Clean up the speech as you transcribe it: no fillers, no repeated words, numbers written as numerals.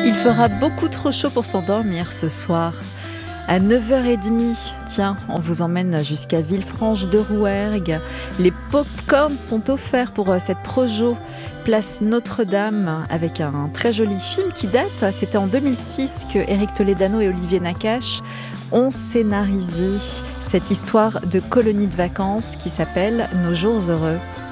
Il fera beaucoup trop chaud pour s'endormir ce soir. À 9h30, tiens, on vous emmène jusqu'à Villefranche-de-Rouergue. Les pop-corns sont offerts pour cette Projo, place Notre-Dame, avec un très joli film qui date. C'était en 2006 que Éric Toledano et Olivier Nakache ont scénarisé cette histoire de colonie de vacances qui s'appelle Nos jours heureux.